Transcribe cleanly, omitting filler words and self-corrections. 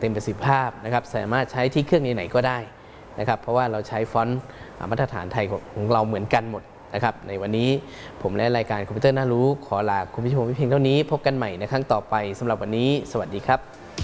เต็มประสิทธิภาพนะครับสามารถใช้ที่เครื่องไหนๆก็ได้นะครับเพราะว่าเราใช้ฟอนต์มาตรฐานไทยของเราเหมือนกันหมดนะครับในวันนี้ผมและรายการคอมพิวเตอร์น่ารู้ขอลาคุณผู้ชมไว้เพียงเท่านี้พบกันใหม่ในครั้งต่อไปสำหรับวันนี้สวัสดีครับ